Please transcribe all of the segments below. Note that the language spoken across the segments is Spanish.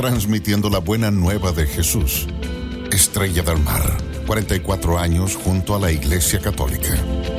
transmitiendo la buena nueva de Jesús. Estrella del Mar, 44 años junto a la Iglesia Católica.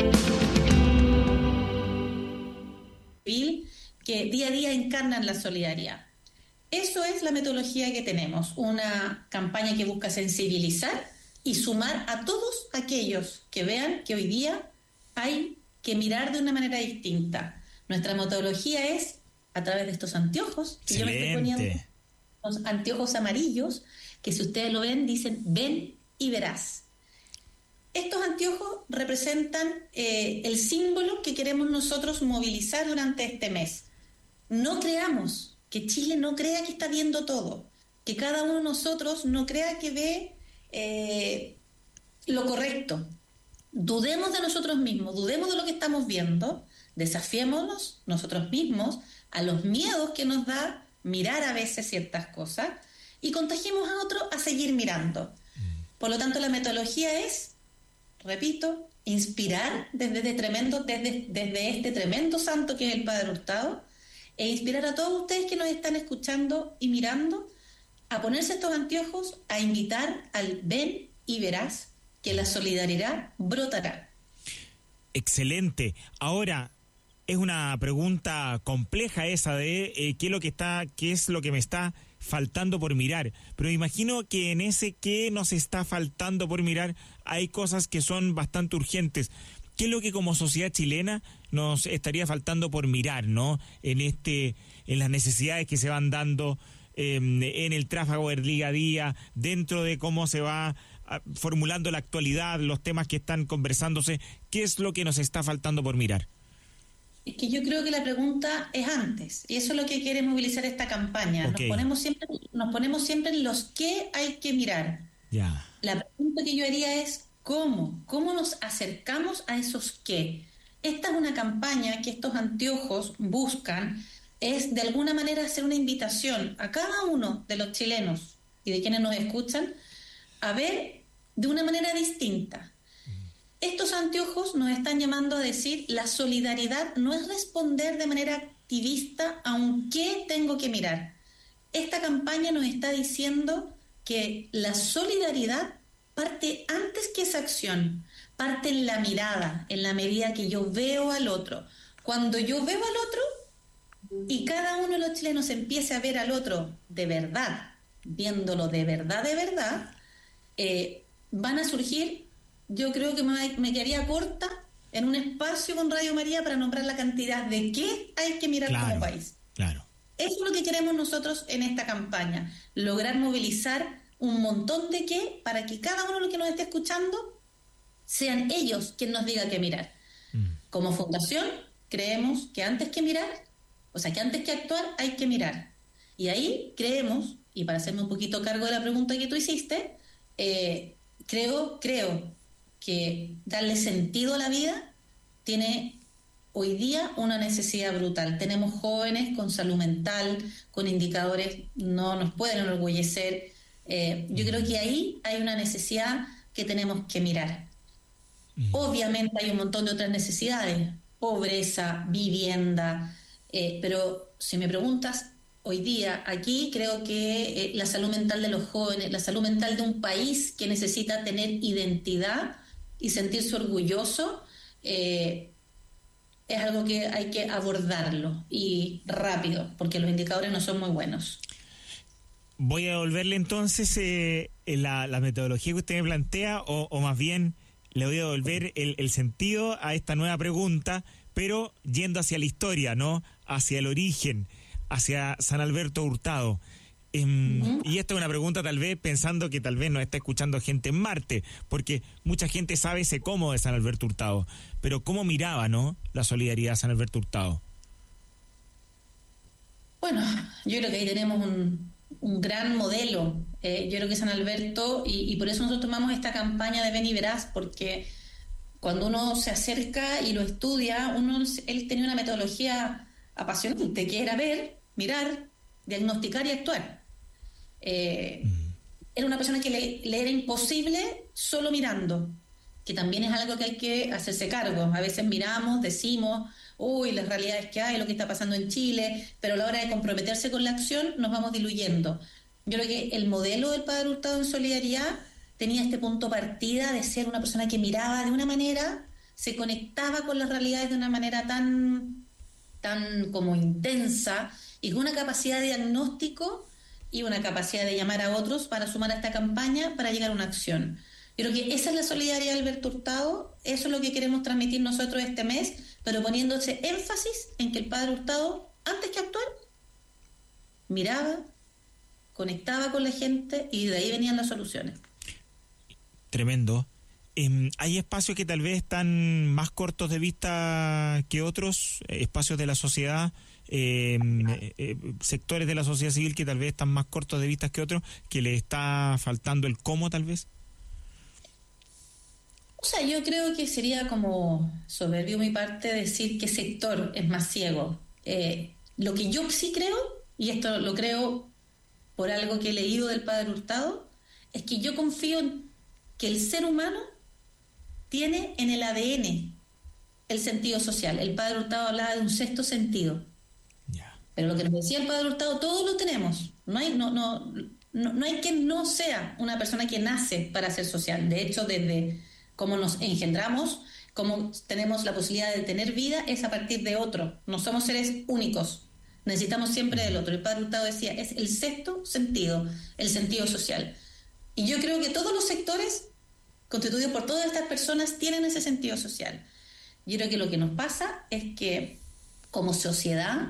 Que día a día encarnan la solidaridad. Eso es la metodología que tenemos, una campaña que busca sensibilizar y sumar a todos aquellos que vean que hoy día hay que mirar de una manera distinta. Nuestra metodología es a través de estos anteojos, que yo me estoy poniendo, los anteojos amarillos, que si ustedes lo ven, dicen ven y verás. Estos anteojos representan el símbolo que queremos nosotros movilizar durante este mes. No creamos, que Chile no crea que está viendo todo, que cada uno de nosotros no crea que ve lo correcto. Dudemos de nosotros mismos, dudemos de lo que estamos viendo, desafiémonos nosotros mismos a los miedos que nos da mirar a veces ciertas cosas y contagiemos a otros a seguir mirando. Por lo tanto, la metodología es, repito, inspirar desde este tremendo santo que es el Padre Hurtado, e inspirar a todos ustedes que nos están escuchando y mirando a ponerse estos anteojos, a invitar al ven y verás, que la solidaridad brotará. Excelente. Ahora, es una pregunta compleja esa de qué es lo que me está faltando por mirar, pero imagino que en ese qué nos está faltando por mirar hay cosas que son bastante urgentes. ¿Qué es lo que como sociedad chilena nos estaría faltando por mirar, ¿no? En las necesidades que se van dando en el tráfago del día a día, dentro de cómo se va formulando la actualidad, los temas que están conversándose, ¿qué es lo que nos está faltando por mirar? Es que yo creo que la pregunta es antes, y eso es lo que quiere movilizar esta campaña. Okay. Nos ponemos siempre en los qué hay que mirar. Ya. La pregunta que yo haría es ¿cómo? ¿Cómo nos acercamos a esos qué? Esta es una campaña que estos anteojos buscan, es de alguna manera hacer una invitación a cada uno de los chilenos y de quienes nos escuchan a ver de una manera distinta. Estos anteojos nos están llamando a decir la solidaridad no es responder de manera activista a un qué tengo que mirar. Esta campaña nos está diciendo que la solidaridad parte antes que esa acción, parte en la mirada, en la medida que yo veo al otro. Cuando yo veo al otro y cada uno de los chilenos empiece a ver al otro de verdad, viéndolo de verdad, van a surgir, yo creo que me quedaría corta en un espacio con Radio María para nombrar la cantidad de qué hay que mirar como país. Claro. Eso es lo que queremos nosotros en esta campaña, lograr movilizar un montón de qué para que cada uno de los que nos esté escuchando sean ellos quien nos diga qué mirar. Como fundación creemos que antes que mirar, o sea que antes que actuar hay que mirar. Y ahí creemos, y para hacerme un poquito cargo de la pregunta que tú hiciste, creo que darle sentido a la vida tiene hoy día una necesidad brutal. Tenemos jóvenes con salud mental, con indicadores, no nos pueden enorgullecer. Yo creo que ahí hay una necesidad que tenemos que mirar. Obviamente hay un montón de otras necesidades, pobreza, vivienda, pero si me preguntas, hoy día aquí creo que la salud mental de los jóvenes, la salud mental de un país que necesita tener identidad y sentirse orgulloso, es algo que hay que abordarlo y rápido, porque los indicadores no son muy buenos. Voy a devolverle entonces la metodología que usted me plantea, o más bien le voy a devolver el sentido a esta nueva pregunta, pero yendo hacia la historia, ¿no? Hacia el origen, hacia San Alberto Hurtado. Y esta es una pregunta tal vez pensando que tal vez nos está escuchando gente en Marte, porque mucha gente sabe ese cómo de San Alberto Hurtado, pero cómo miraba, ¿no?, la solidaridad de San Alberto Hurtado. Bueno, yo creo que ahí tenemos un gran modelo. Yo creo que San Alberto, y por eso nosotros tomamos esta campaña de Ven y Verás, porque cuando uno se acerca y lo estudia, él tenía una metodología apasionante, que era ver, mirar, diagnosticar y actuar. Era una persona que le era imposible solo mirando, que también es algo que hay que hacerse cargo. A veces miramos, decimos, uy, las realidades que hay, lo que está pasando en Chile, pero a la hora de comprometerse con la acción nos vamos diluyendo. Yo creo que el modelo del Padre Hurtado en solidaridad tenía este punto partida de ser una persona que miraba de una manera, se conectaba con las realidades de una manera tan como intensa y con una capacidad de diagnóstico y una capacidad de llamar a otros para sumar a esta campaña para llegar a una acción. Yo creo que esa es la solidaridad de Alberto Hurtado, eso es lo que queremos transmitir nosotros este mes, pero poniéndose énfasis en que el Padre Hurtado, antes que actuar, miraba, conectaba con la gente y de ahí venían las soluciones. Tremendo. ¿Hay espacios que tal vez están más cortos de vista que otros? ¿Espacios de la sociedad, sectores de la sociedad civil que tal vez están más cortos de vista que otros, que le está faltando el cómo tal vez? O sea, yo creo que sería como soberbio mi parte decir qué sector es más ciego. Lo que yo sí creo, y esto lo creo por algo que he leído del Padre Hurtado, es que yo confío en que el ser humano tiene en el ADN el sentido social. El Padre Hurtado hablaba de un sexto sentido. Yeah. Pero lo que nos decía el Padre Hurtado, todos lo tenemos. No hay quien no sea una persona que nace para ser social. De hecho, desde cómo nos engendramos, cómo tenemos la posibilidad de tener vida, es a partir de otro. No somos seres únicos. Necesitamos siempre del otro. El Padre Hurtado decía, es el sexto sentido, el sentido social. Y yo creo que todos los sectores constituidos por todas estas personas tienen ese sentido social. Yo creo que lo que nos pasa es que como sociedad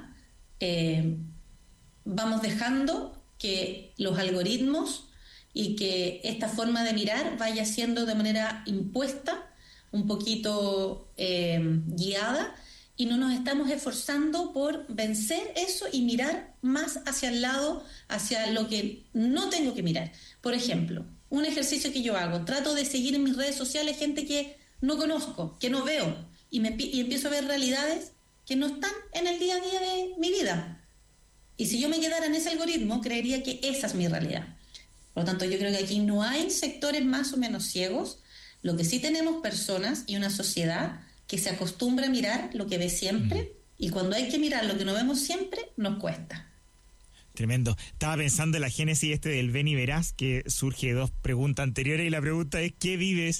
vamos dejando que los algoritmos y que esta forma de mirar vaya siendo de manera impuesta, un poquito guiada, y no nos estamos esforzando por vencer eso y mirar más hacia el lado, hacia lo que no tengo que mirar. Por ejemplo, un ejercicio que yo hago, trato de seguir en mis redes sociales gente que no conozco, que no veo, y empiezo a ver realidades que no están en el día a día de mi vida. Y si yo me quedara en ese algoritmo, creería que esa es mi realidad. Por lo tanto, yo creo que aquí no hay sectores más o menos ciegos. Lo que sí tenemos personas y una sociedad que se acostumbra a mirar lo que ve siempre, y cuando hay que mirar lo que no vemos siempre, nos cuesta. Tremendo. Estaba pensando en la génesis del ven y verás, que surge de dos preguntas anteriores, y la pregunta es ¿qué vives?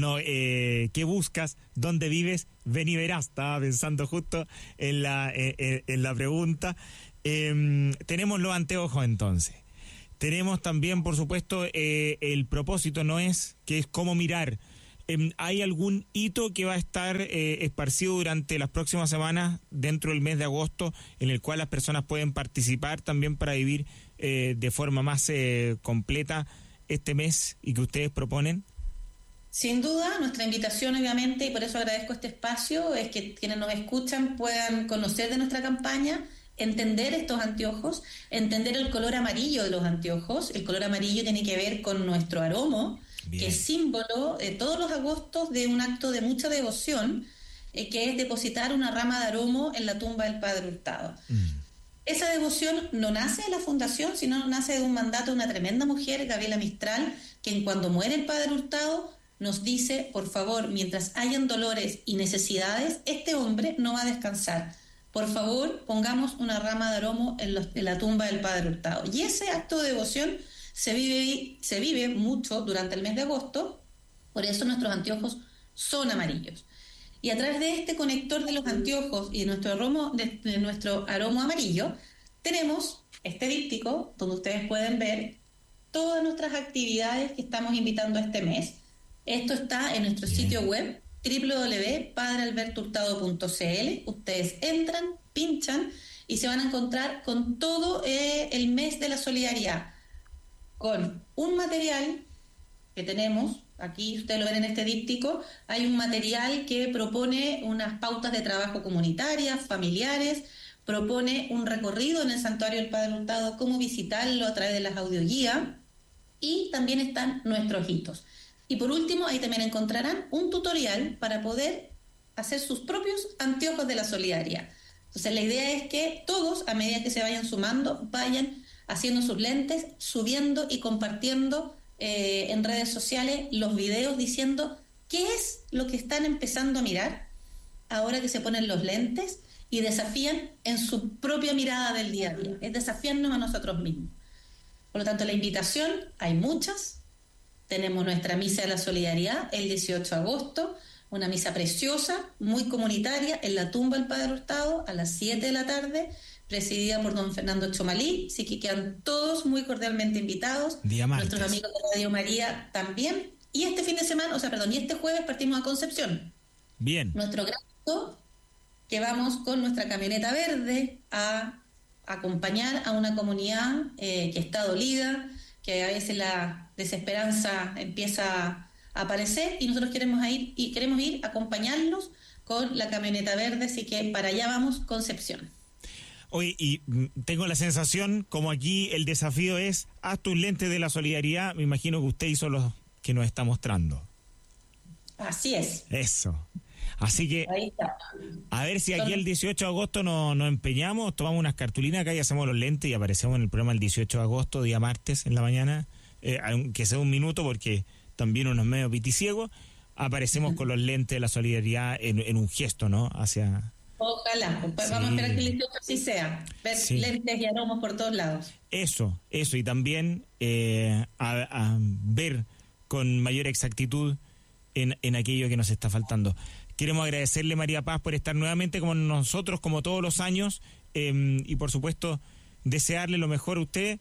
¿Qué buscas? ¿Dónde vives? Ven y verás. Estaba pensando justo en la pregunta. Tenemos los anteojos entonces. Tenemos también, por supuesto, el propósito que es cómo mirar. ¿Hay algún hito que va a estar esparcido durante las próximas semanas dentro del mes de agosto en el cual las personas pueden participar también para vivir de forma más completa este mes y que ustedes proponen? Sin duda, nuestra invitación obviamente, y por eso agradezco este espacio, es que quienes nos escuchan puedan conocer de nuestra campaña, entender estos anteojos, entender el color amarillo de los anteojos. El color amarillo tiene que ver con nuestro aromo, bien, que es símbolo todos los agostos de un acto de mucha devoción, que es depositar una rama de aromo en la tumba del Padre Hurtado. Esa devoción no nace de la fundación, sino nace de un mandato de una tremenda mujer, Gabriela Mistral, que cuando muere el Padre Hurtado nos dice, por favor, mientras hayan dolores y necesidades, este hombre no va a descansar. Por favor, pongamos una rama de aromo en la tumba del Padre Hurtado. Y ese acto de devoción se vive mucho durante el mes de agosto, por eso nuestros anteojos son amarillos. Y a través de este conector de los anteojos y de nuestro aromo amarillo, tenemos este díptico donde ustedes pueden ver todas nuestras actividades que estamos invitando a este mes. Esto está en nuestro sitio web www.padrealbertohurtado.cl. Ustedes entran, pinchan y se van a encontrar con todo el mes de la solidaridad, con un material que tenemos, aquí ustedes lo ven en este díptico, hay un material que propone unas pautas de trabajo comunitarias, familiares, propone un recorrido en el Santuario del Padre Hurtado, cómo visitarlo a través de las audioguías, y también están nuestros hitos. Y por último, ahí también encontrarán un tutorial para poder hacer sus propios anteojos de la solidaridad. Entonces la idea es que todos, a medida que se vayan sumando, vayan haciendo sus lentes, subiendo y compartiendo en redes sociales los videos diciendo qué es lo que están empezando a mirar ahora que se ponen los lentes y desafían en su propia mirada del día a día. Es desafiarnos a nosotros mismos. Por lo tanto, la invitación, hay muchas. Tenemos nuestra Misa de la Solidaridad el 18 de agosto, una misa preciosa, muy comunitaria, en la tumba del Padre Hurtado, a las 7 de la tarde, presidida por don Fernando Chomalí, así que quedan todos muy cordialmente invitados. Día martes. Nuestros amigos de Radio María también. Y este fin de semana, y este jueves partimos a Concepción. Bien. Nuestro gran acto, que vamos con nuestra camioneta verde a acompañar a una comunidad que está dolida, que a veces la desesperanza empieza a aparecer, y nosotros queremos ir a acompañarlos con la camioneta verde, así que para allá vamos, Concepción. Oye, y tengo la sensación, como aquí el desafío es, haz tus lentes de la solidaridad, me imagino que usted hizo los que nos está mostrando. Así es. Eso. Así que, ahí está. A ver si aquí el 18 de agosto nos empeñamos, tomamos unas cartulinas acá y hacemos los lentes y aparecemos en el programa el 18 de agosto, día martes en la mañana, aunque sea un minuto porque también unos medio piticiegos, aparecemos con los lentes de la solidaridad en un gesto, ¿no? Ojalá, pues sí. Vamos a esperar que el 18 así sea, ver sí. lentes y aromos por todos lados. Eso, y también a ver con mayor exactitud en aquello que nos está faltando. Queremos agradecerle, María Paz, por estar nuevamente con nosotros, como todos los años, y por supuesto, desearle lo mejor a usted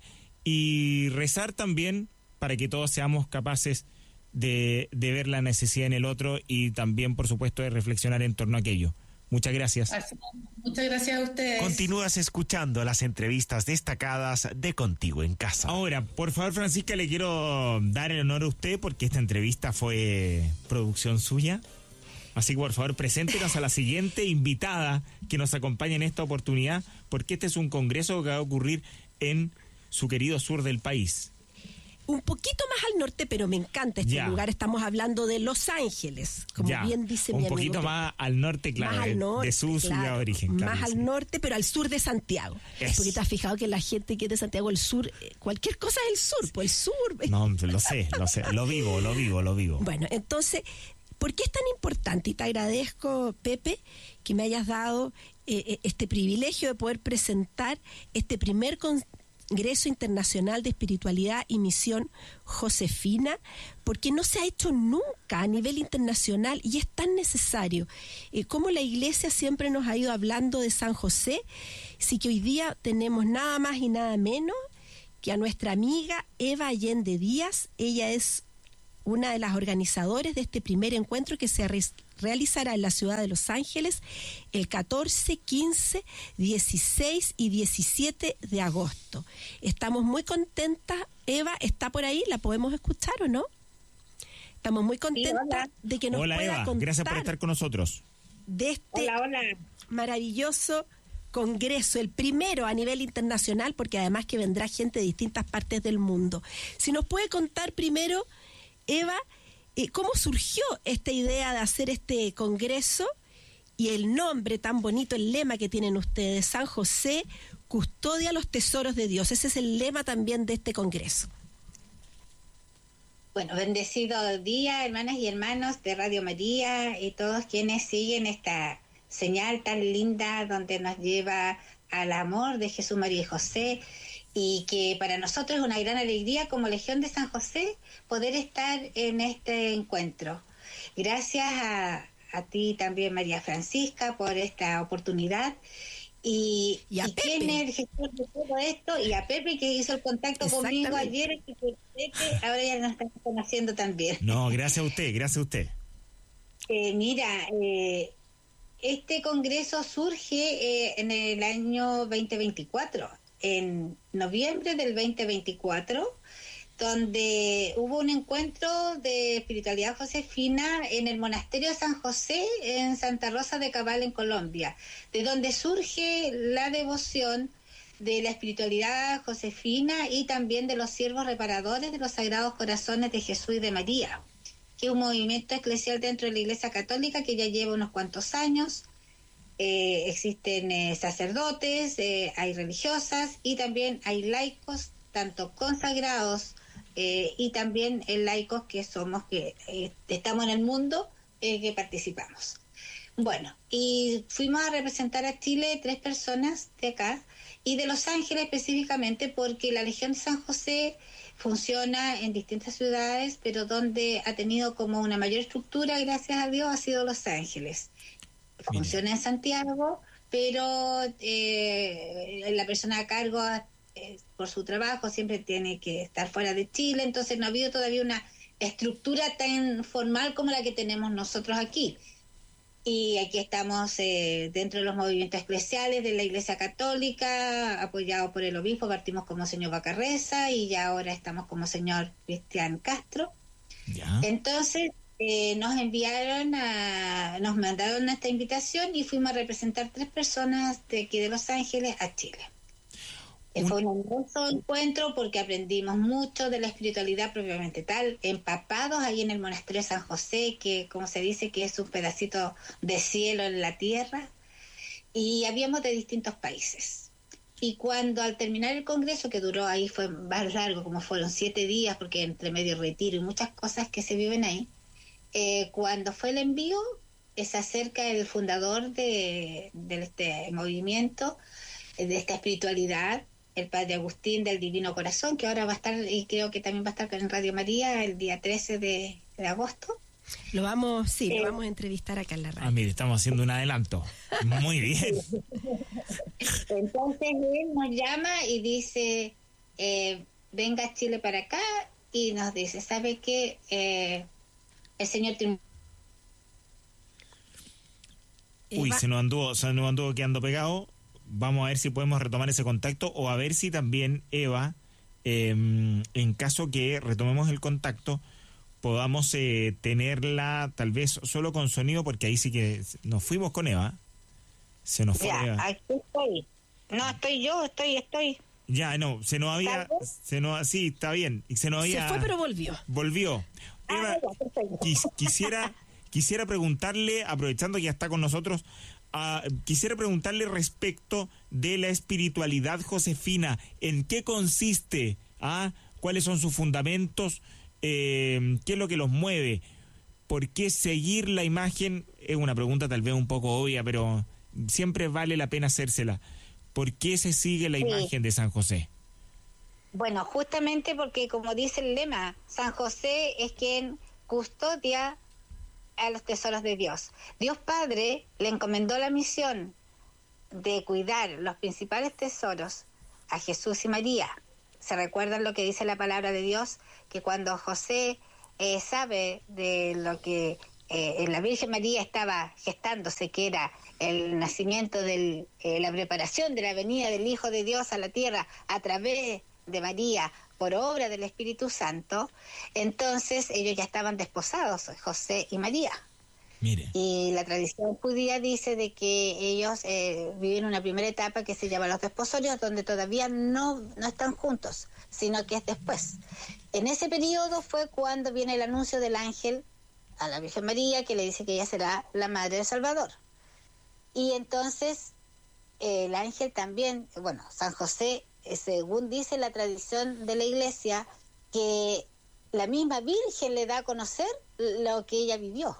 y rezar también para que todos seamos capaces de ver la necesidad en el otro y también, por supuesto, de reflexionar en torno a aquello. Muchas gracias. Muchas gracias a ustedes. Continúas escuchando las entrevistas destacadas de Contigo en Casa. Ahora, por favor, Francisca, le quiero dar el honor a usted porque esta entrevista fue producción suya. Así que, por favor, preséntenos a la siguiente invitada que nos acompaña en esta oportunidad, porque este es un congreso que va a ocurrir en su querido sur del país. Un poquito más al norte, pero me encanta este lugar. Estamos hablando de Los Ángeles, como bien dice mi amigo. Un poquito más al norte, claro, más al norte, de su ciudad de origen. Claro, más al norte, pero al sur de Santiago. Porque te has fijado que la gente que es de Santiago, el sur, cualquier cosa es el sur, pues el sur. No, lo sé, lo vivo. Bueno, entonces, ¿por qué es tan importante? Y te agradezco, Pepe, que me hayas dado este privilegio de poder presentar este primer Congreso Internacional de Espiritualidad y Misión Josefina, porque no se ha hecho nunca a nivel internacional y es tan necesario. Como la Iglesia siempre nos ha ido hablando de San José, sí que hoy día tenemos nada más y nada menos que a nuestra amiga Eva Allende Díaz. Ella es una de las organizadoras de este primer encuentro que se realizará en la ciudad de Los Ángeles el 14, 15, 16 y 17 de agosto. Estamos muy contentas. Eva, ¿está por ahí? ¿La podemos escuchar o no? Estamos muy contentas de que nos pueda Eva, contar. Gracias por estar con nosotros. De este maravilloso congreso, el primero a nivel internacional, porque además que vendrá gente de distintas partes del mundo. Si nos puede contar primero, Eva, ¿cómo surgió esta idea de hacer este congreso y el nombre tan bonito, el lema que tienen ustedes, San José, custodia los tesoros de Dios? Ese es el lema también de este congreso. Bueno, bendecido día, hermanas y hermanos de Radio María y todos quienes siguen esta señal tan linda donde nos lleva al amor de Jesús, María y José, y que para nosotros es una gran alegría como Legión de San José poder estar en este encuentro. Gracias a ti también, María Francisca, por esta oportunidad. Y quién es el gestor de todo esto, y a Pepe, que hizo el contacto conmigo ayer, y que Pepe ahora ya nos está conociendo también. No, gracias a usted. Este congreso surge en el año 2024, en noviembre del 2024, donde hubo un encuentro de espiritualidad josefina en el monasterio de San José en Santa Rosa de Cabal, en Colombia, de donde surge la devoción de la espiritualidad josefina y también de los siervos reparadores de los Sagrados Corazones de Jesús y de María, que es un movimiento eclesial dentro de la Iglesia Católica que ya lleva unos cuantos años. Existen sacerdotes, hay religiosas y también hay laicos, tanto consagrados y también laicos que somos, que estamos en el mundo, que participamos. Bueno, y fuimos a representar a Chile 3 personas de acá, y de Los Ángeles específicamente porque la Legión de San José funciona en distintas ciudades, pero donde ha tenido como una mayor estructura, gracias a Dios, ha sido Los Ángeles. Funciona en Santiago, pero la persona a cargo por su trabajo siempre tiene que estar fuera de Chile, entonces no ha habido todavía una estructura tan formal como la que tenemos nosotros aquí. Y aquí estamos dentro de los movimientos eclesiales de la Iglesia Católica, apoyados por el obispo. Partimos como señor Bacarreza y ya ahora estamos como señor Cristian Castro. Ya. Entonces nos mandaron esta invitación y fuimos a representar 3 personas de aquí de Los Ángeles a Chile. Fue un hermoso encuentro porque aprendimos mucho de la espiritualidad propiamente tal, empapados ahí en el monasterio de San José, que como se dice que es un pedacito de cielo en la tierra, y habíamos de distintos países. Y cuando al terminar el congreso, que duró ahí, fue más largo, como fueron 7 días, porque entre medio retiro y muchas cosas que se viven ahí, cuando fue el envío, se acerca el fundador de este movimiento, de esta espiritualidad, el padre Agustín del Divino Corazón, que ahora va a estar, y creo que también va a estar en Radio María el día 13 de agosto. Lo vamos a entrevistar acá en la radio. Mire, estamos haciendo un adelanto. Muy bien. Entonces él nos llama y dice, venga a Chile para acá, y nos dice, ¿sabe qué? El señor... Se nos anduvo quedando pegado. Vamos a ver si podemos retomar ese contacto o a ver si también, Eva, en caso que retomemos el contacto, podamos tenerla tal vez solo con sonido, porque ahí sí que nos fuimos con Eva. Se nos fue Eva. Aquí estoy. No, estoy yo, estoy. Ya, no, se nos había... sí, está bien. Y se nos había... Se fue, pero volvió. Volvió. Eva, quisiera preguntarle, aprovechando que ya está con nosotros, quisiera preguntarle respecto de la espiritualidad josefina. ¿En qué consiste? ¿Cuáles son sus fundamentos? ¿Qué es lo que los mueve? ¿Por qué seguir la imagen? Es una pregunta tal vez un poco obvia, pero siempre vale la pena hacérsela. ¿Por qué se sigue la imagen de San José? Bueno, justamente porque, como dice el lema, San José es quien custodia a los tesoros de Dios. Dios Padre le encomendó la misión de cuidar los principales tesoros a Jesús y María. ¿Se recuerdan lo que dice la palabra de Dios? Que cuando José sabe de lo que la Virgen María estaba gestándose, que era el nacimiento la preparación de la venida del Hijo de Dios a la tierra a través de María, por obra del Espíritu Santo, entonces ellos ya estaban desposados, José y María. Mire. Y la tradición judía dice de que ellos viven una primera etapa que se llama los desposorios, donde todavía no están juntos, sino que es después. En ese periodo fue cuando viene el anuncio del ángel a la Virgen María, que le dice que ella será la madre del Salvador. Y entonces el ángel también, San José, según dice la tradición de la Iglesia, que la misma Virgen le da a conocer lo que ella vivió.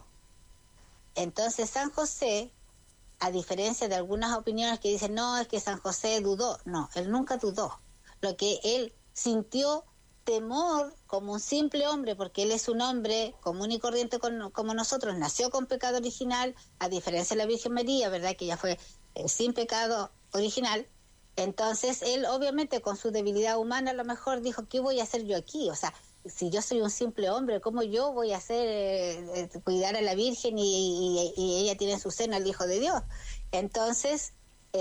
Entonces San José, a diferencia de algunas opiniones que dicen, no, es que San José dudó. No, él nunca dudó. Lo que él sintió temor como un simple hombre, porque él es un hombre común y corriente como nosotros, nació con pecado original, a diferencia de la Virgen María, ¿verdad? Que ella fue sin pecado original. Entonces él obviamente con su debilidad humana a lo mejor dijo, ¿qué voy a hacer yo aquí? O sea, si yo soy un simple hombre, ¿cómo yo voy a hacer cuidar a la Virgen y ella tiene en su seno al Hijo de Dios? Entonces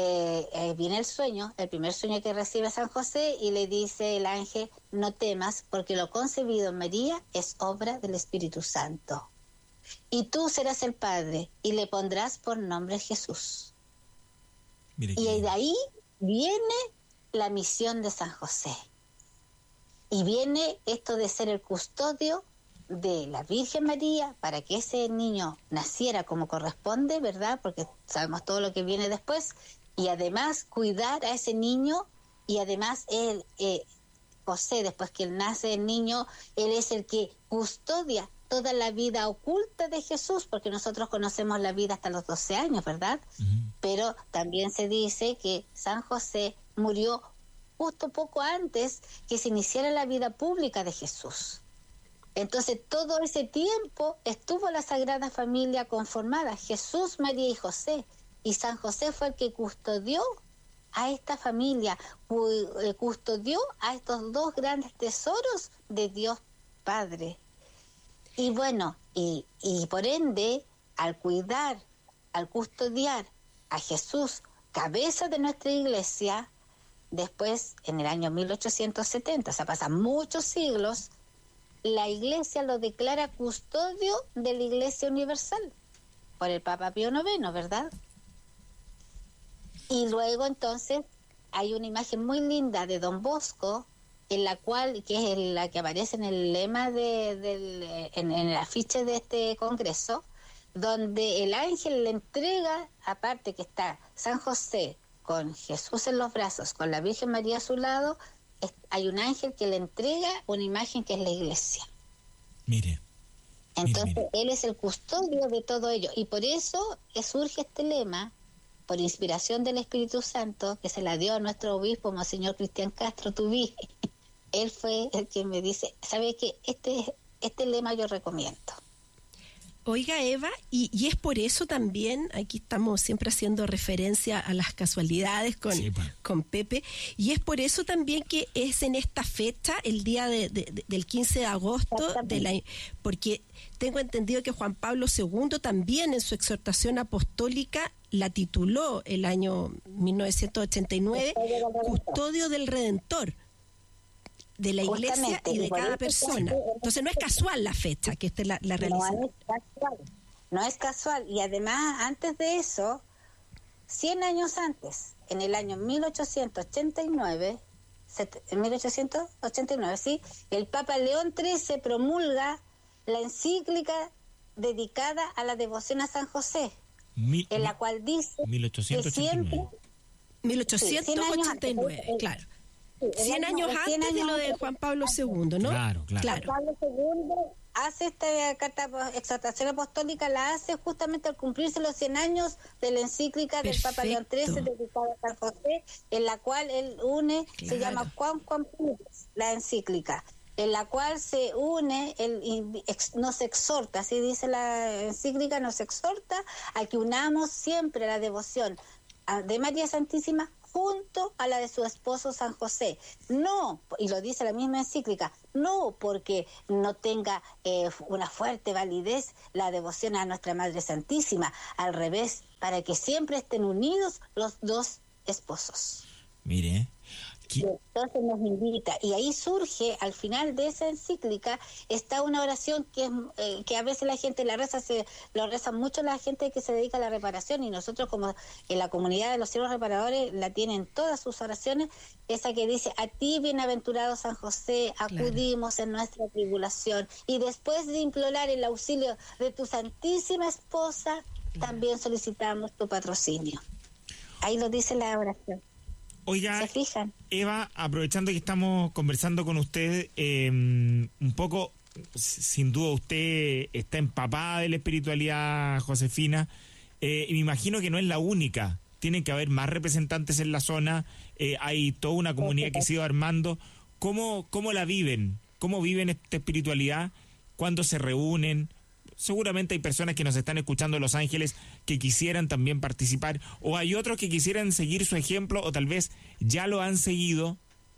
viene el sueño, el primer sueño que recibe San José, y le dice el ángel, no temas, porque lo concebido en María es obra del Espíritu Santo. Y tú serás el padre y le pondrás por nombre Jesús. Mire, y de ahí viene la misión de San José. Y viene esto de ser el custodio de la Virgen María para que ese niño naciera como corresponde, ¿verdad? Porque sabemos todo lo que viene después. Y además cuidar a ese niño, y además él, José, después que él nace el niño, él es el que custodia toda la vida oculta de Jesús, porque nosotros conocemos la vida hasta los 12 años, ¿verdad? Uh-huh. Pero también se dice que San José murió justo poco antes que se iniciara la vida pública de Jesús. Entonces todo ese tiempo estuvo la Sagrada Familia conformada, Jesús, María y José, y San José fue el que custodió a esta familia, custodió a estos dos grandes tesoros de Dios Padre. Y bueno, y por ende, al cuidar, al custodiar a Jesús, cabeza de nuestra iglesia, después, en el año 1870, o sea, pasan muchos siglos, la iglesia lo declara custodio de la Iglesia Universal, por el Papa Pío IX, ¿verdad? Y luego entonces hay una imagen muy linda de Don Bosco, en la cual, que es la que aparece en el lema en el afiche de este congreso, donde el ángel le entrega, aparte que está San José con Jesús en los brazos, con la Virgen María a su lado, hay un ángel que le entrega una imagen que es la iglesia. Mire. Entonces, él es el custodio de todo ello. Y por eso surge este lema, por inspiración del Espíritu Santo, que se la dio a nuestro obispo, Monseñor Cristian Castro Tubí. Él fue el que me dice, ¿sabe qué? Este lema yo recomiendo. Oiga, Eva, y es por eso también, aquí estamos siempre haciendo referencia a las casualidades con Pepe, y es por eso también que es en esta fecha, el día del 15 de agosto, porque tengo entendido que Juan Pablo II también en su exhortación apostólica la tituló el año 1989, Custodio del Redentor, de la iglesia y de cada persona. Entonces no es casual la fecha que esté la realización. No es casual. Y además, antes de eso, 100 años antes, en el año 1889, sí, el Papa León XIII promulga la encíclica dedicada a la devoción a San José, en la cual dice 1889, claro. 100 años antes de lo de Juan Pablo II, ¿no? Claro. Juan Pablo II hace esta exhortación apostólica, la hace justamente al cumplirse los 100 años de la encíclica del Papa León XIII dedicada a San José, en la cual él une, se llama Quam Pluris, la encíclica, en la cual se une, nos exhorta, así dice la encíclica, nos exhorta a que unamos siempre la devoción de María Santísima junto a la de su esposo San José. No, y lo dice la misma encíclica, no porque no tenga una fuerte validez la devoción a nuestra Madre Santísima, al revés, para que siempre estén unidos los dos esposos. Mire. Y entonces nos invita, y ahí surge, al final de esa encíclica, está una oración que a veces la gente la reza, lo reza mucho la gente que se dedica a la reparación, y nosotros como en la comunidad de los siervos reparadores la tienen todas sus oraciones, esa que dice: a ti, bienaventurado San José, acudimos en nuestra tribulación, y después de implorar el auxilio de tu santísima esposa, también solicitamos tu patrocinio. Ahí lo dice la oración. Oiga, ¿se fijan? Eva, aprovechando que estamos conversando con usted, un poco, sin duda usted está empapada de la espiritualidad josefina, y me imagino que no es la única, tienen que haber más representantes en la zona, hay toda una comunidad que se ha ido armando. ¿Cómo la viven? ¿Cómo viven esta espiritualidad? ¿Cuándo se reúnen? Seguramente hay personas que nos están escuchando en Los Ángeles que quisieran también participar, o hay otros que quisieran seguir su ejemplo, o tal vez ya lo han seguido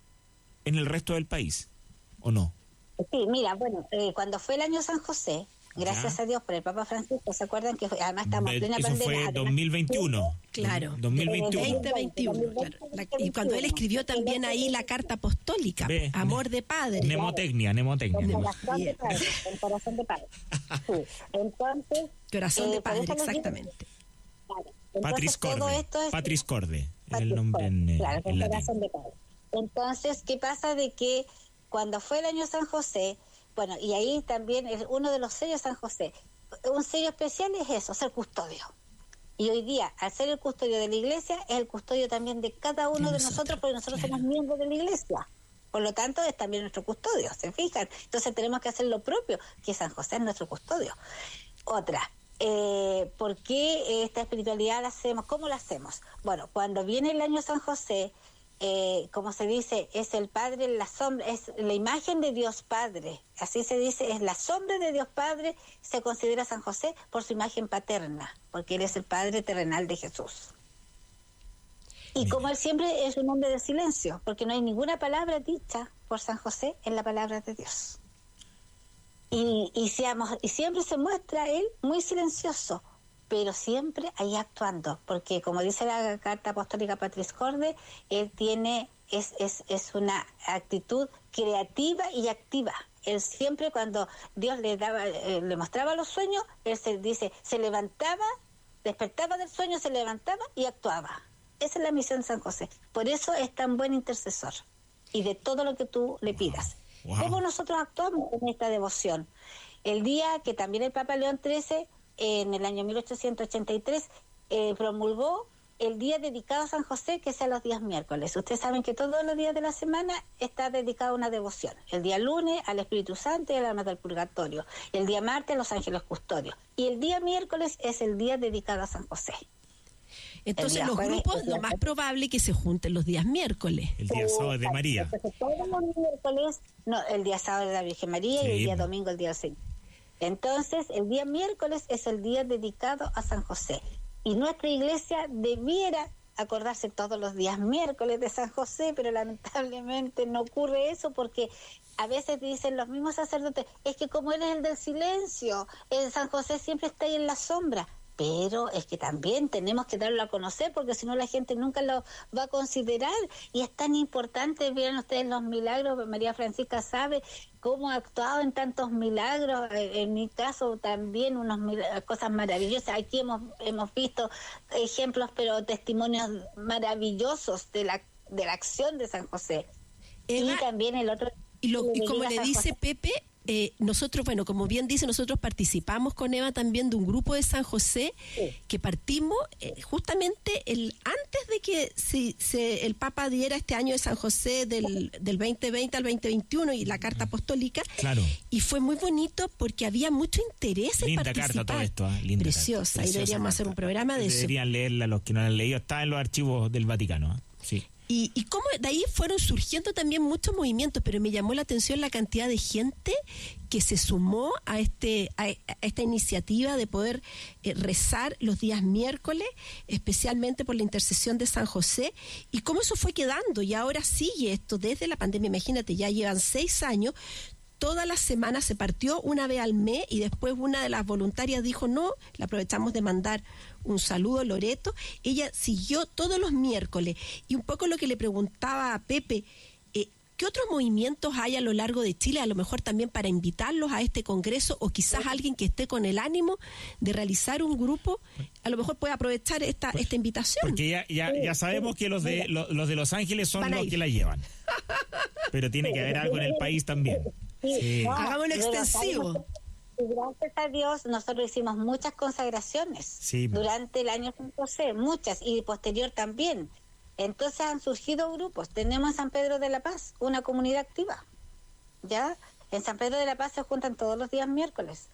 en el resto del país, ¿o no? Sí, mira, bueno, cuando fue el año San José, gracias a Dios por el Papa Francisco, ¿se acuerdan que además estamos en plena pandemia? Eso fue 2021. Claro. 2021. 2021, claro. Y cuando él escribió también ahí la carta apostólica, Amor de Padre. Nemotecnia. Corazón de padre. Sí. Entonces, Corazón de Padre, exactamente. Patris Corde, es el nombre en Corazón de Padre. Entonces, ¿qué pasa? De que cuando fue el año San José, bueno, y ahí también es uno de los sellos San José, un sello especial es eso, ser custodio. Y hoy día, al ser el custodio de la iglesia, es el custodio también de cada uno de nosotros, porque nosotros somos miembros de la iglesia. Por lo tanto, es también nuestro custodio, ¿se fijan? Entonces tenemos que hacer lo propio, que San José es nuestro custodio. Otra, ¿por qué esta espiritualidad la hacemos? ¿Cómo la hacemos? Bueno, cuando viene el año San José, como se dice, es el Padre en la sombra, es la imagen de Dios Padre, así se dice, es la sombra de Dios Padre, se considera San José por su imagen paterna, porque él es el Padre terrenal de Jesús. Y como él siempre es un hombre de silencio, porque no hay ninguna palabra dicha por San José en la palabra de Dios. Y siempre se muestra él muy silencioso, pero siempre ahí actuando, porque como dice la carta apostólica Patris Corde, él tiene, es una actitud creativa y activa. Él siempre, cuando Dios le mostraba los sueños, él se levantaba, despertaba del sueño, se levantaba y actuaba. Esa es la misión de San José. Por eso es tan buen intercesor, y de todo lo que tú le pidas. Wow. ¿Cómo nosotros actuamos en esta devoción? El día que también el Papa León XIII, en el año 1883, promulgó el día dedicado a San José, que sea los días miércoles. Ustedes saben que todos los días de la semana está dedicado a una devoción. El día lunes al Espíritu Santo y al alma del purgatorio. El día martes a los ángeles custodios. Y el día miércoles es el día dedicado a San José. Entonces los grupos, lo más probable que se junten los días miércoles. El día sábado de María. Entonces, todos los miércoles, el día sábado de la Virgen María, Sí. y el día domingo el día del Señor. Entonces, el día miércoles es el día dedicado a San José. Y nuestra iglesia debiera acordarse todos los días miércoles de San José, pero lamentablemente no ocurre eso, porque a veces dicen los mismos sacerdotes, es que como él es el del silencio, el San José siempre está ahí en la sombra. Pero es que también tenemos que darlo a conocer, porque si no la gente nunca lo va a considerar. Y es tan importante, vieron ustedes los milagros. María Francisca sabe cómo ha actuado en tantos milagros. En mi caso también cosas maravillosas. Aquí hemos visto ejemplos, pero testimonios maravillosos de la acción de San José. Eva, y también el otro... y como le dice Pepe, nosotros, bueno, como bien dice, nosotros participamos con Eva también de un grupo de San José, que partimos justamente antes de que el Papa diera este año de San José del 2020 al 2021 y la carta apostólica. Claro. Y fue muy bonito porque había mucho interés en Linda participar. carta todo esto, linda Preciosa, carta, y deberíamos hacer un programa de eso. Deberían leerla los que no la han leído, está en los archivos del Vaticano. Sí. Y cómo de ahí fueron surgiendo también muchos movimientos, pero me llamó la atención la cantidad de gente que se sumó a esta iniciativa de poder rezar los días miércoles, especialmente por la intercesión de San José, y cómo eso fue quedando, y ahora sigue esto desde la pandemia. Imagínate, ya llevan 6 años. Todas las semanas se partió una vez al mes, y después una de las voluntarias dijo, no, le aprovechamos de mandar un saludo a Loreto. Ella siguió todos los miércoles, y un poco lo que le preguntaba a Pepe, ¿qué otros movimientos hay a lo largo de Chile? A lo mejor también para invitarlos a este congreso, o quizás alguien que esté con el ánimo de realizar un grupo, a lo mejor puede aprovechar esta invitación. Porque ya sabemos que los de Los Ángeles son los que la llevan. Pero tiene que haber algo en el país también. Sí. Hagámoslo extensivo. Y gracias a Dios nosotros hicimos muchas consagraciones durante el año San José, muchas, y posterior también. Entonces han surgido grupos. Tenemos en San Pedro de la Paz una comunidad activa, ¿ya? En San Pedro de la Paz se juntan todos los días miércoles.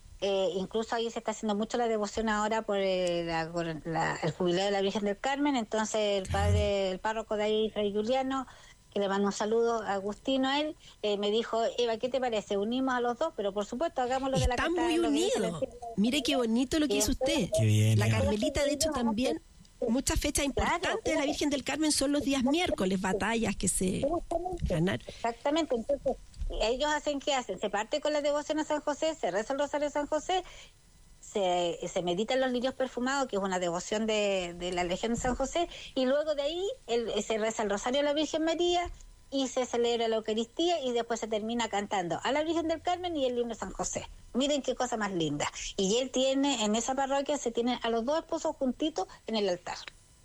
Incluso ahí se está haciendo mucho la devoción ahora por el jubileo de la Virgen del Carmen. Entonces el párroco de ahí, Fray Juliano, que le mando un saludo a Agustino, a él, me dijo, Eva, ¿qué te parece? Unimos a los dos, pero por supuesto hagámoslo de la Están muy unidos. Mire qué bonito lo que hizo usted. Qué bien, la Carmelita, de hecho, también, muchas fechas importantes de la Virgen del Carmen son los días miércoles, batallas que se ganan. Exactamente, entonces, ellos ¿qué hacen? Se parte con la devoción a San José, se reza el Rosario de San José, se meditan los lirios perfumados, que es una devoción de la Legión de San José, y luego de ahí se reza el Rosario a la Virgen María y se celebra la Eucaristía, y después se termina cantando a la Virgen del Carmen y el himno de San José. Miren qué cosa más linda. Y él tiene, en esa parroquia se tienen a los dos esposos juntitos en el altar.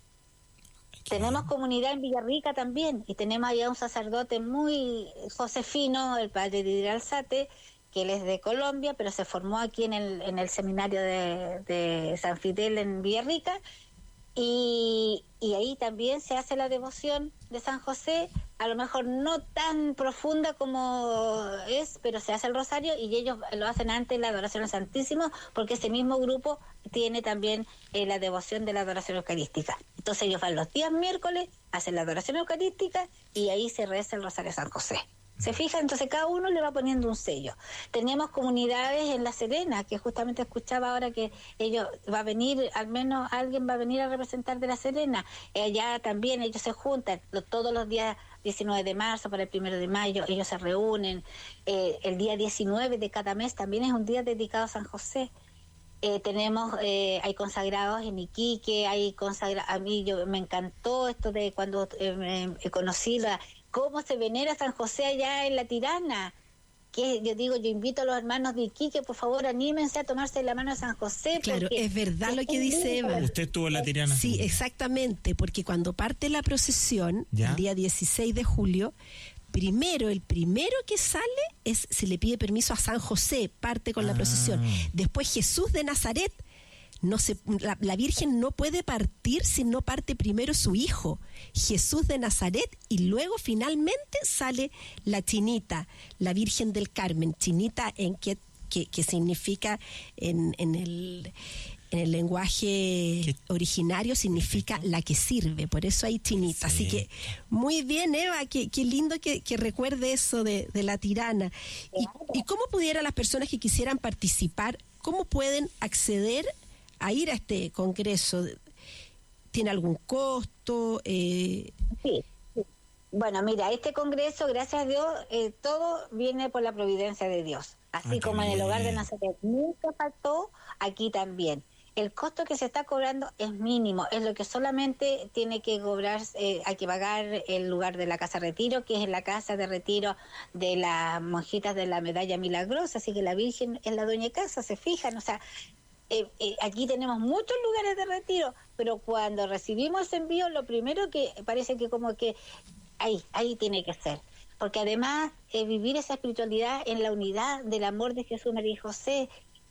Tenemos comunidad en Villarrica también, y tenemos allá un sacerdote muy josefino, el padre Didier Alzate, que él es de Colombia, pero se formó aquí en el seminario de San Fidel en Villarrica, Y ahí también se hace la devoción de San José, a lo mejor no tan profunda como es, pero se hace el rosario y ellos lo hacen antes la adoración al Santísimo, porque ese mismo grupo tiene también la devoción de la adoración eucarística. Entonces ellos van los días miércoles, hacen la adoración eucarística y ahí se reza el rosario a San José. ¿Se fija? Entonces cada uno le va poniendo un sello. Tenemos comunidades en La Serena, que justamente escuchaba ahora que ellos va a venir, al menos alguien va a venir a representar de La Serena. Allá también ellos se juntan todos los días 19 de marzo para el 1 de mayo, ellos se reúnen. El día 19 de cada mes también es un día dedicado a San José. Tenemos, hay consagrados en Iquique, hay consagrados, a mí me encantó esto de cuando conocí cómo se venera San José allá en La Tirana, que yo digo, yo invito a los hermanos de Iquique, por favor, anímense a tomarse la mano de San José. Claro, es verdad lo que dice Eva. Usted estuvo en La Tirana. Sí, exactamente, porque cuando parte la procesión, ¿ya? El día 16 de julio, el primero que sale se le pide permiso a San José, parte con la procesión. Después Jesús de Nazaret, la Virgen no puede partir si no parte primero su hijo, Jesús de Nazaret, y luego finalmente sale la Chinita, la Virgen del Carmen. Chinita que significa en el lenguaje originario significa la que sirve, por eso hay Chinita. Sí. Así que muy bien, Eva, qué lindo que recuerde eso de La Tirana. ¿Y cómo pudieran las personas que quisieran participar, cómo pueden acceder a ir a este congreso? ¿Tiene algún costo? Sí. Bueno, mira, este congreso, gracias a Dios, todo viene por la providencia de Dios. Así como en el hogar de Nazaret nunca faltó, aquí también. El costo que se está cobrando es mínimo, es lo que solamente tiene que cobrar, hay que pagar el lugar de la casa de retiro, que es la casa de retiro de las monjitas de la Medalla Milagrosa, así que la Virgen es la dueña de casa, se fijan, o sea, aquí tenemos muchos lugares de retiro, pero cuando recibimos ese envío, lo primero que parece que como que ahí tiene que ser. Porque además vivir esa espiritualidad en la unidad del amor de Jesús, María y José,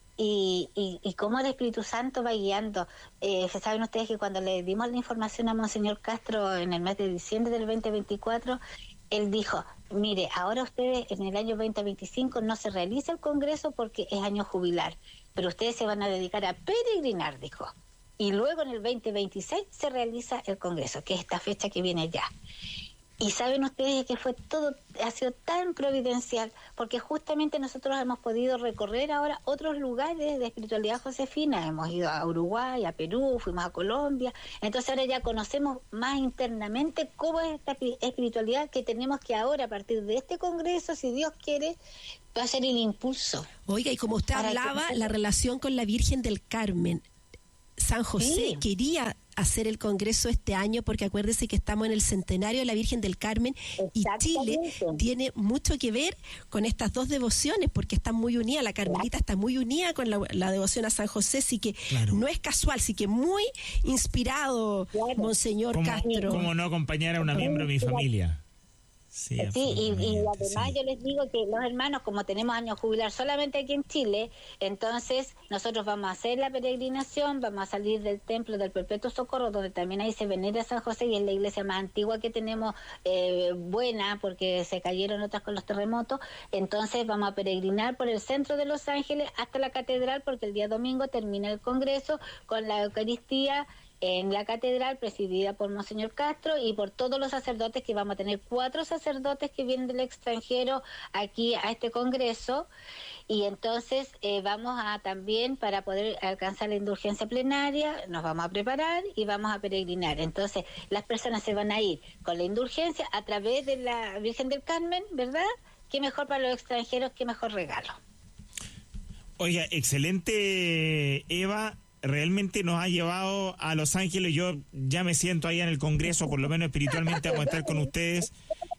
y cómo el Espíritu Santo va guiando. Saben ustedes que cuando le dimos la información a Monseñor Castro en el mes de diciembre del 2024, él dijo, mire, ahora ustedes en el año 2025 no se realiza el congreso porque es año jubilar, pero ustedes se van a dedicar a peregrinar, dijo. Y luego en el 2026 se realiza el congreso, que es esta fecha que viene ya. Y saben ustedes que ha sido tan providencial, porque justamente nosotros hemos podido recorrer ahora otros lugares de espiritualidad josefina. Hemos ido a Uruguay, a Perú, fuimos a Colombia. Entonces ahora ya conocemos más internamente cómo es esta espiritualidad que tenemos que ahora, a partir de este congreso, si Dios quiere, va a ser el impulso. Oiga, y como usted hablaba, la relación con la Virgen del Carmen, San José quería hacer el congreso este año porque acuérdese que estamos en el centenario de la Virgen del Carmen y Chile tiene mucho que ver con estas dos devociones porque están muy unidas, la carmelita está muy unida con la devoción a San José, así que no es casual, así que muy inspirado Monseñor Castro. ¿Cómo no acompañar a una miembro de mi familia? Sí, y además yo les digo que los hermanos, como tenemos año jubilar solamente aquí en Chile, entonces nosotros vamos a hacer la peregrinación, vamos a salir del templo del Perpetuo Socorro, donde también ahí se venera a San José y es la iglesia más antigua que tenemos, buena, porque se cayeron otras con los terremotos. Entonces vamos a peregrinar por el centro de Los Ángeles hasta la catedral, porque el día domingo termina el congreso con la Eucaristía en la catedral, presidida por Monseñor Castro y por todos los sacerdotes, que vamos a tener 4 sacerdotes que vienen del extranjero aquí a este congreso. Y entonces vamos a también, para poder alcanzar la indulgencia plenaria, nos vamos a preparar y vamos a peregrinar. Entonces las personas se van a ir con la indulgencia a través de la Virgen del Carmen, ¿verdad? Qué mejor para los extranjeros, qué mejor regalo. Oiga, excelente, Eva. Realmente nos ha llevado a Los Ángeles. Yo ya me siento ahí en el Congreso, por lo menos espiritualmente, vamos a estar con ustedes.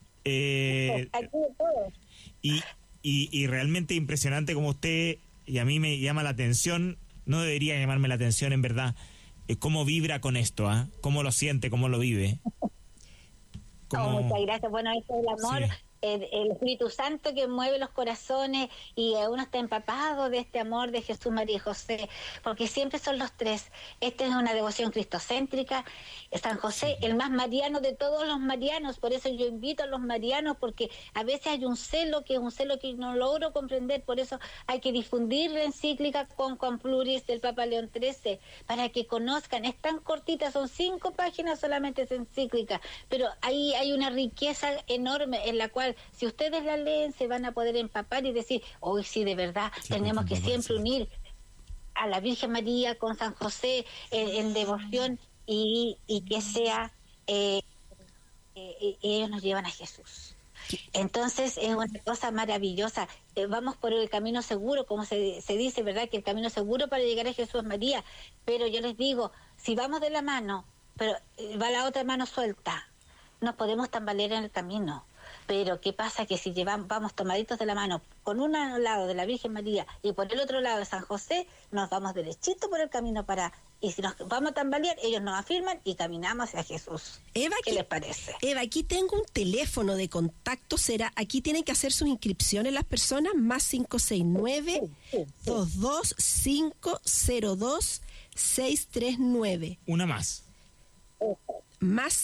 Y realmente impresionante como usted, y a mí me llama la atención, no debería llamarme la atención en verdad, cómo vibra con esto, cómo lo siente, cómo lo vive. Muchas gracias. Bueno, esto es el amor. Sí. el Espíritu Santo que mueve los corazones y uno está empapado de este amor de Jesús, María y José, porque siempre son los tres. Esta es una devoción cristocéntrica. San José, el más mariano de todos los marianos, por eso yo invito a los marianos, porque a veces hay un celo que no logro comprender, por eso hay que difundir la encíclica con Pluris del Papa León XIII, para que conozcan. Es tan cortita, son 5 páginas solamente esa encíclica, pero ahí hay una riqueza enorme en la cual, si ustedes la leen, se van a poder empapar y decir, hoy sí, de verdad, tenemos que siempre unir a la Virgen María con San José en devoción y que sea, ellos nos llevan a Jesús. Entonces es una cosa maravillosa. Vamos por el camino seguro, como se dice, ¿verdad? Que el camino seguro para llegar a Jesús es María. Pero yo les digo, si vamos de la mano, pero va la otra mano suelta, nos podemos tambalear en el camino. Pero ¿qué pasa? Que si vamos tomaditos de la mano, con un lado de la Virgen María y por el otro lado de San José, nos vamos derechito por el camino y si nos vamos a tambalear, ellos nos afirman y caminamos hacia Jesús. Eva, ¿qué les parece? Eva, aquí tengo un teléfono de contacto. Aquí tienen que hacer sus inscripciones las personas, más 569-22502-639. Una más. Más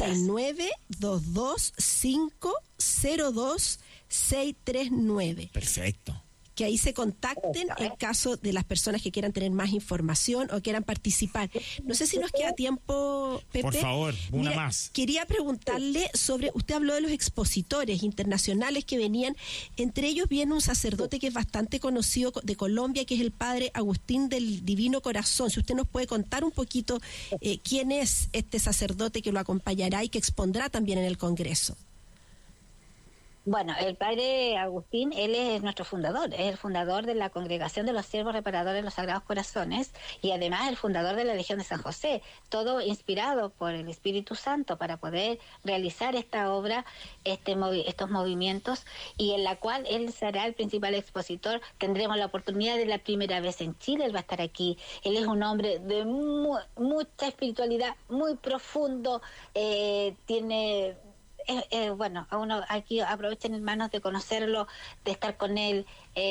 569-22502-639. Perfecto. Que ahí se contacten en caso de las personas que quieran tener más información o quieran participar. No sé si nos queda tiempo, Pepe. Por favor, una más. Quería preguntarle sobre, usted habló de los expositores internacionales que venían, entre ellos viene un sacerdote que es bastante conocido de Colombia, que es el padre Agustín del Divino Corazón. Si usted nos puede contar un poquito quién es este sacerdote que lo acompañará y que expondrá también en el Congreso. Bueno, el padre Agustín, él es nuestro fundador, es el fundador de la Congregación de los Siervos Reparadores de los Sagrados Corazones y además el fundador de la Legión de San José, todo inspirado por el Espíritu Santo para poder realizar esta obra, estos movimientos, y en la cual él será el principal expositor. Tendremos la oportunidad de la primera vez en Chile, él va a estar aquí. Él es un hombre de mucha espiritualidad, muy profundo, tiene... bueno, a uno aquí aprovechen, hermanos, de conocerlo, de estar con él.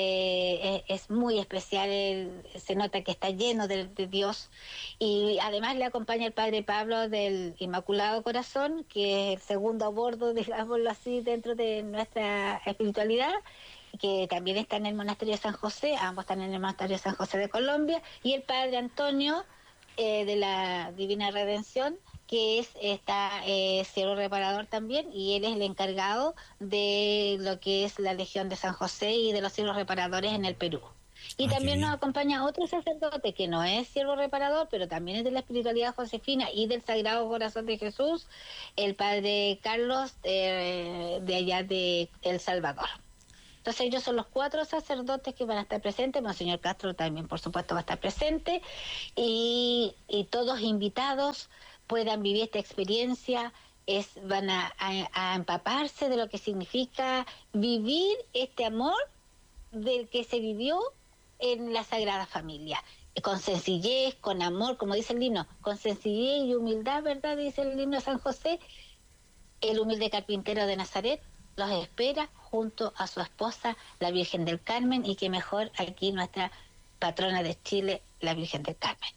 Es muy especial, se nota que está lleno de Dios. Y además le acompaña el padre Pablo del Inmaculado Corazón, que es el segundo a bordo, digámoslo así, dentro de nuestra espiritualidad, que también está en el monasterio de San José. Ambos están en el monasterio de San José de Colombia. Y el padre Antonio de la Divina Redención, que está siervo reparador también, y él es el encargado de lo que es la Legión de San José y de los siervos reparadores en el Perú. Y también nos acompaña otro sacerdote que no es siervo reparador, pero también es de la espiritualidad josefina y del Sagrado Corazón de Jesús, el padre Carlos de allá de El Salvador. Entonces ellos son los 4 sacerdotes que van a estar presentes. Monseñor Castro también, por supuesto, va a estar presente, y todos invitados puedan vivir esta experiencia, van a empaparse de lo que significa vivir este amor del que se vivió en la Sagrada Familia, con sencillez, con amor, como dice el himno, con sencillez y humildad, ¿verdad? Dice el himno de San José, el humilde carpintero de Nazaret los espera junto a su esposa, la Virgen del Carmen, y que mejor aquí nuestra patrona de Chile, la Virgen del Carmen.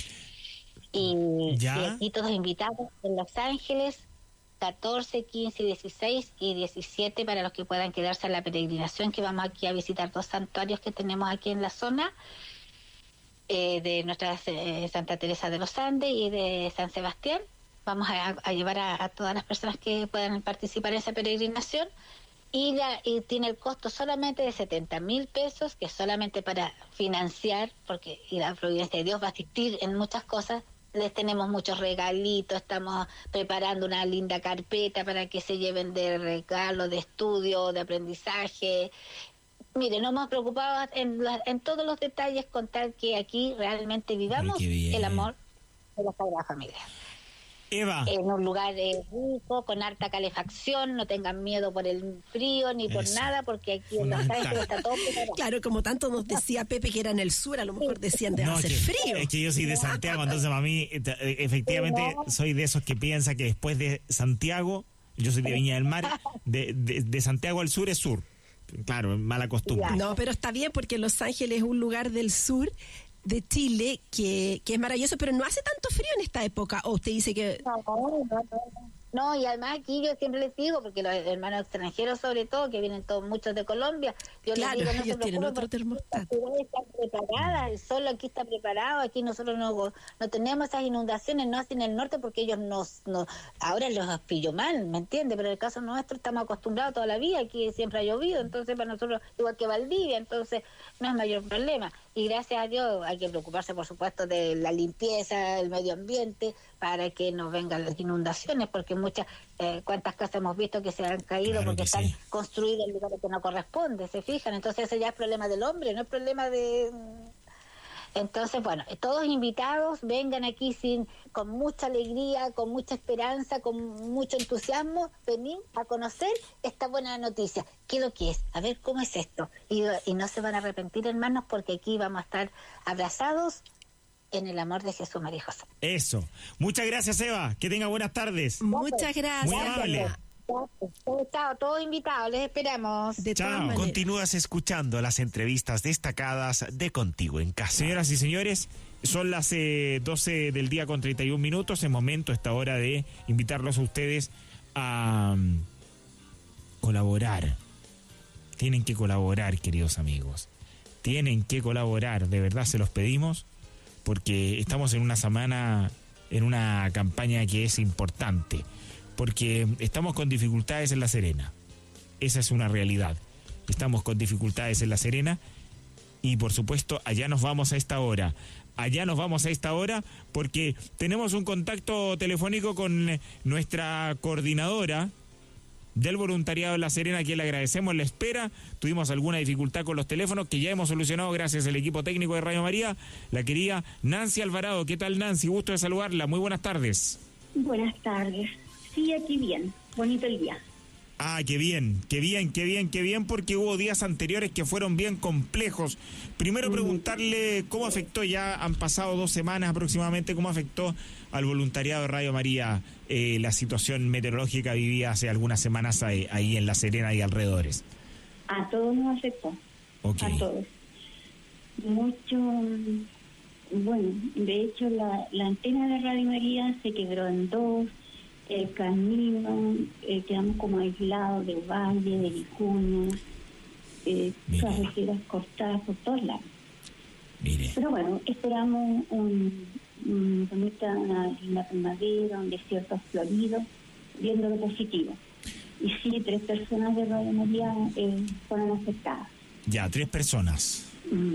Y aquí todos invitados en Los Ángeles, 14, 15, 16 y 17, para los que puedan quedarse en la peregrinación, que vamos aquí a visitar 2 santuarios que tenemos aquí en la zona, de nuestra Santa Teresa de los Andes y de San Sebastián. Vamos a llevar a todas las personas que puedan participar en esa peregrinación, y tiene el costo solamente de 70.000 pesos, que es solamente para financiar, porque la providencia de Dios va a asistir en muchas cosas. Les tenemos muchos regalitos, estamos preparando una linda carpeta para que se lleven de regalo, de estudio, de aprendizaje. Miren, nos hemos preocupado en todos los detalles con tal que aquí realmente vivamos el amor de la Sagrada Familia. Eva. En un lugar rico, con harta calefacción, no tengan miedo por el frío ni por nada, porque aquí en Los Ángeles está todo preparado. Claro, como tanto nos decía Pepe que era en el sur, a lo mejor decían de hacer frío. Es que yo soy de Santiago, entonces para mí, efectivamente, soy de esos que piensa que después de Santiago Yo soy de Viña del Mar, de Santiago al sur es sur. Claro, mala costumbre. No, pero está bien porque Los Ángeles es un lugar del sur de Chile que es maravilloso, pero no hace tanto frío en esta época. ¿O usted dice que...? No, y además aquí yo siempre les digo, porque los hermanos extranjeros sobre todo, que vienen todos muchos de Colombia, yo Claro, les digo, no ellos se tienen preocupen, otro termostato. esta ciudad está preparada, el sol aquí está preparado, aquí nosotros no tenemos esas inundaciones, no hacen el norte porque ellos ahora los pilló mal, ¿me entiende? Pero en el caso nuestro estamos acostumbrados toda la vida, aquí siempre ha llovido, entonces para nosotros, igual que Valdivia, entonces no es mayor problema. Y gracias a Dios hay que preocuparse, por supuesto, de la limpieza, del medio ambiente, para que no vengan las inundaciones, porque muchas, cuántas casas hemos visto que se han caído Claro porque que están sí. construidas en lugares que no corresponde, ¿se fijan? Entonces ese ya es problema del hombre, no es problema de... Entonces, bueno, todos invitados, vengan aquí con mucha alegría, con mucha esperanza, con mucho entusiasmo, venir a conocer esta buena noticia. ¿Qué es lo que es? A ver cómo es esto. Y no se van a arrepentir, hermanos, porque aquí vamos a estar abrazados en el amor de Jesús, María y José. Eso. Muchas gracias, Eva. Que tenga buenas tardes. Muchas gracias. Muy amable. Chao, todos invitados, les esperamos. De Chao. todas maneras. Continúas escuchando las entrevistas destacadas de Contigo en Casa. Señoras y señores, son las 12 del día con 31 minutos. Es momento, esta hora, de invitarlos a ustedes a colaborar. Tienen que colaborar, queridos amigos. Tienen que colaborar, de verdad se los pedimos, porque estamos en una semana, en una campaña que es importante, porque estamos con dificultades en La Serena. Esa es una realidad. Estamos con dificultades en La Serena y, por supuesto, allá nos vamos a esta hora. Allá nos vamos a esta hora porque tenemos un contacto telefónico con nuestra coordinadora del voluntariado de La Serena, a quien le agradecemos la espera. Tuvimos alguna dificultad con los teléfonos que ya hemos solucionado gracias al equipo técnico de Radio María, la querida Nancy Alvarado. ¿Qué tal, Nancy? Gusto de saludarla. Muy buenas tardes. Buenas tardes. Sí, aquí bien. Bonito el día. Ah, qué bien, porque hubo días anteriores que fueron bien complejos. Primero preguntarle cómo afectó, ya han pasado 2 semanas aproximadamente, cómo afectó al voluntariado de Radio María la situación meteorológica vivida hace algunas semanas ahí en La Serena y alrededores. A todos nos afectó. Okay. A todos. Mucho. Bueno, de hecho la antena de Radio María se quebró en 2. El camino, quedamos como aislados del valle, de Vicuña, carreteras cortadas por todos lados. Mire. Pero bueno, esperamos una primavera, un desierto florido, viendo lo positivo. Y sí, 3 personas de Radio María fueron afectadas. Ya, 3 personas.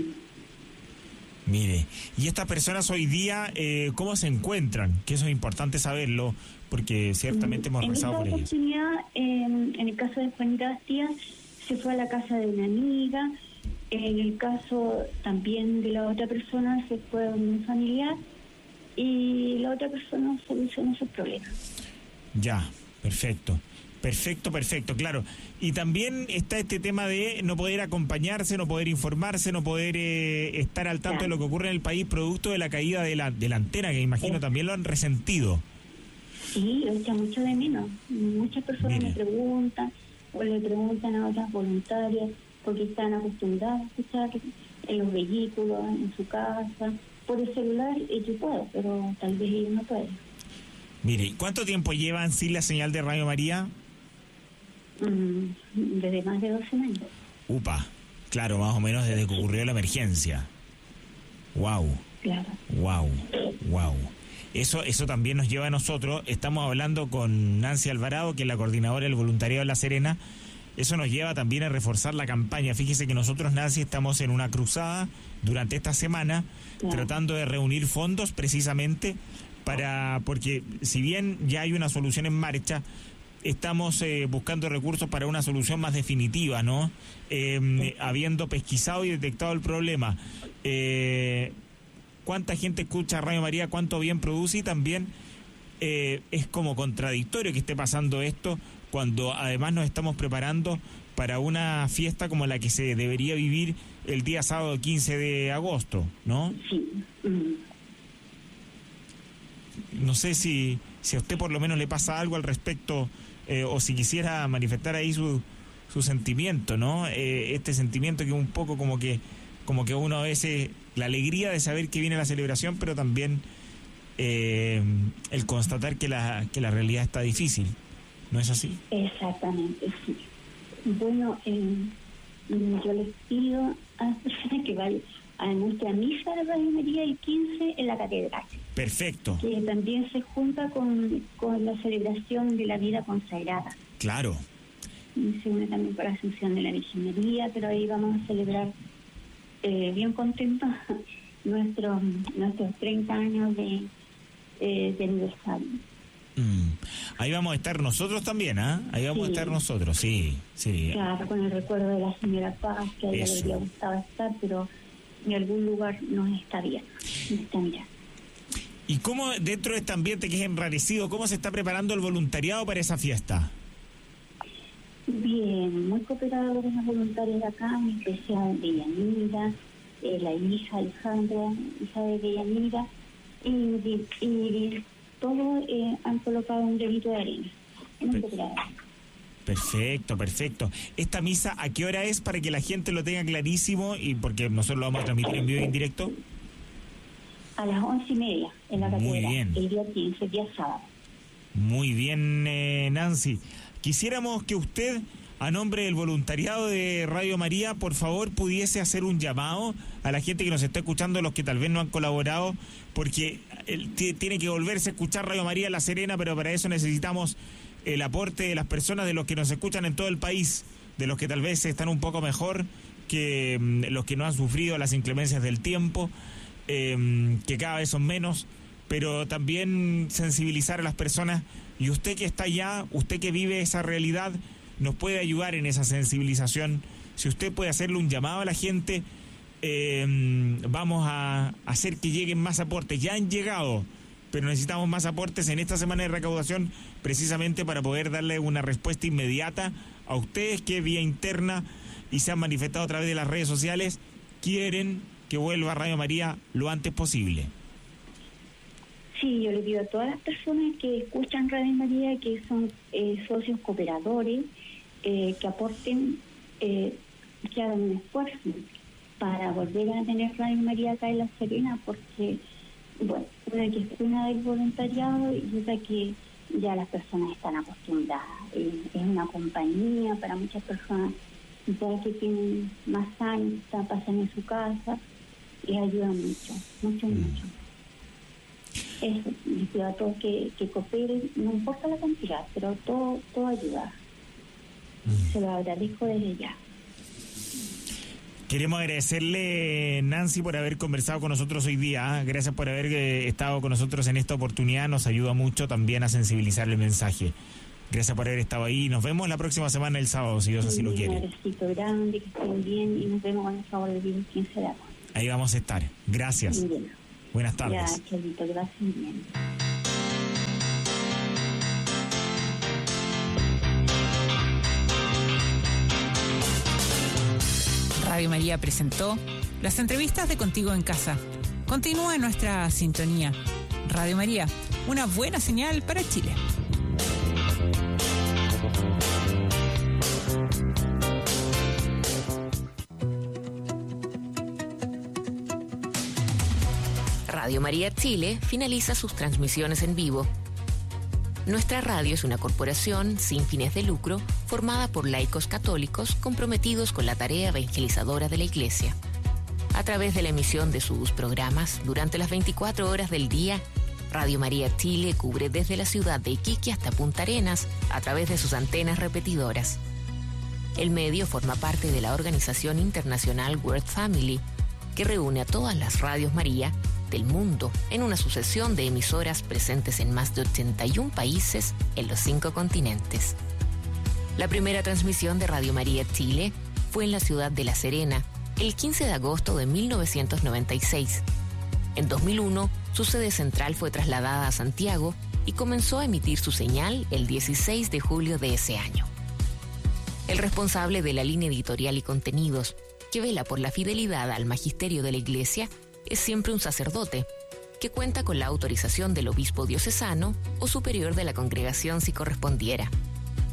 Mire, y estas personas hoy día, ¿cómo se encuentran? Que eso es importante saberlo, porque ciertamente hemos rezado por ellos. En esta oportunidad, en el caso de Juanita Bastía, se fue a la casa de una amiga. En el caso también de la otra persona, se fue a un familiar. Y la otra persona solucionó sus problemas. Ya, perfecto, claro. Y también está este tema de no poder acompañarse, no poder informarse, no poder estar al tanto de lo que ocurre en el país, producto de la caída de la antena, que imagino también lo han resentido. Sí, lo echa mucho de menos. Muchas personas Mire. me preguntan, o le preguntan a otras voluntarias, porque están acostumbradas a escuchar en los vehículos, en su casa. Por el celular yo puedo, pero tal vez ellos no pueden. Mire, ¿cuánto tiempo llevan sin la señal de Radio María? Desde más de 12 años. Upa, claro, más o menos desde que ocurrió la emergencia. Wow. Claro. Wow. Eso también nos lleva a nosotros. Estamos hablando con Nancy Alvarado, que es la coordinadora del voluntariado de La Serena. Eso nos lleva también a reforzar la campaña. Fíjese que nosotros, Nancy, estamos en una cruzada durante esta semana, tratando de reunir fondos precisamente porque si bien ya hay una solución en marcha, estamos buscando recursos para una solución más definitiva, ¿no? Habiendo pesquisado y detectado el problema. ¿Cuánta gente escucha Radio María? ¿Cuánto bien produce? Y también es como contradictorio que esté pasando esto cuando además nos estamos preparando para una fiesta como la que se debería vivir el día sábado 15 de agosto, ¿no? Sí. No sé si a usted por lo menos le pasa algo al respecto o si quisiera manifestar ahí su sentimiento, ¿no? Este sentimiento que un poco como que uno a veces, la alegría de saber que viene la celebración, pero también el constatar que la realidad está difícil, ¿no es así? Exactamente, sí. Bueno, yo les pido a las personas que vayan a nuestra misa de Radio María el 15 en la catedral. Perfecto. Que también se junta con la celebración de la vida consagrada. Claro. Y se une también con la Asunción de la Virgen María, pero ahí vamos a celebrar bien contentos nuestros 30 años de aniversario. Ahí vamos a estar nosotros también, ¿ah? Ahí vamos a estar nosotros, sí. Claro, con el recuerdo de la señora Paz, que a ella le habría gustado estar, pero en algún lugar nos está bien, nos está mirando. ¿Y cómo, dentro de este ambiente que es enrarecido, cómo se está preparando el voluntariado para esa fiesta? Bien, muy cooperadores los voluntarios de acá, en especial de Yanira, la hija Alejandra, hija de Yanira, y todos han colocado un granito de arena en un cooperador. Perfecto. ¿Esta misa a qué hora es para que la gente lo tenga clarísimo y porque nosotros lo vamos a transmitir en vivo y en directo? A las 11:30 en la catedral. Muy bien. El día 15, día sábado. Muy bien, Nancy. Quisiéramos que usted, a nombre del voluntariado de Radio María, por favor, pudiese hacer un llamado a la gente que nos está escuchando, los que tal vez no han colaborado, porque tiene que volverse a escuchar Radio María en La Serena, pero para eso necesitamos el aporte de las personas, de los que nos escuchan en todo el país, de los que tal vez están un poco mejor que los que no han sufrido las inclemencias del tiempo, que cada vez son menos, pero también sensibilizar a las personas. Y usted que está allá, usted que vive esa realidad, nos puede ayudar en esa sensibilización. Si usted puede hacerle un llamado a la gente, vamos a hacer que lleguen más aportes. Ya han llegado, pero necesitamos más aportes en esta semana de recaudación, precisamente para poder darle una respuesta inmediata a ustedes que vía interna y se han manifestado a través de las redes sociales, quieren que vuelva Radio María lo antes posible. Sí, yo le pido a todas las personas que escuchan Radio María, que son socios cooperadores, que aporten, que hagan un esfuerzo para volver a tener Radio María acá en La Serena, porque, bueno, una que es una del voluntariado y otra que ya las personas están acostumbradas. Es una compañía para muchas personas ya que tienen más años, pasan en su casa, les ayuda mucho. Eso, les pido a todos que cooperen, no importa la cantidad, pero todo ayuda. Se lo agradezco desde ya. Queremos agradecerle, Nancy, por haber conversado con nosotros hoy día. Gracias por haber estado con nosotros en esta oportunidad. Nos ayuda mucho también a sensibilizar el mensaje. Gracias por haber estado ahí. Nos vemos la próxima semana, el sábado, si Dios así lo quiere. Un abracito grande, que estén bien y nos vemos con el favor del virus 15 de agosto. Ahí vamos a estar. Gracias. Bien. Buenas tardes. Ya, Chelito, gracias. Bien. Radio María presentó las entrevistas de Contigo en Casa. Continúa nuestra sintonía. Radio María, una buena señal para Chile. Radio María Chile finaliza sus transmisiones en vivo. Nuestra radio es una corporación sin fines de lucro formada por laicos católicos comprometidos con la tarea evangelizadora de la Iglesia. A través de la emisión de sus programas durante las 24 horas del día, Radio María Chile cubre desde la ciudad de Iquique hasta Punta Arenas a través de sus antenas repetidoras. El medio forma parte de la organización internacional World Family, que reúne a todas las radios María del mundo en una sucesión de emisoras presentes en más de 81 países en los 5 continentes. La primera transmisión de Radio María Chile fue en la ciudad de La Serena, el 15 de agosto de 1996. En 2001, su sede central fue trasladada a Santiago y comenzó a emitir su señal el 16 de julio de ese año. El responsable de la línea editorial y contenidos, que vela por la fidelidad al magisterio de la Iglesia, es siempre un sacerdote, que cuenta con la autorización del obispo diocesano o superior de la congregación si correspondiera.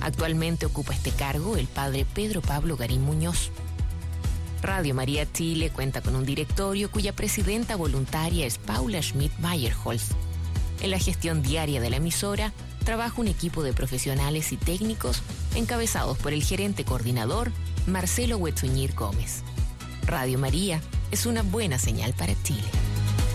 Actualmente ocupa este cargo el padre Pedro Pablo Garín Muñoz. Radio María Chile cuenta con un directorio cuya presidenta voluntaria es Paula Schmidt-Meyerholz. En la gestión diaria de la emisora trabaja un equipo de profesionales y técnicos encabezados por el gerente coordinador Marcelo Huetzuñir Gómez. Radio María es una buena señal para Chile.